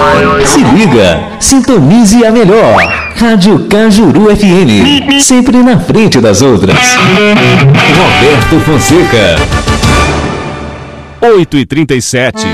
Se liga, sintonize a melhor. Rádio Cajuru FM, sempre na frente das outras. Roberto Fonseca. 8h37.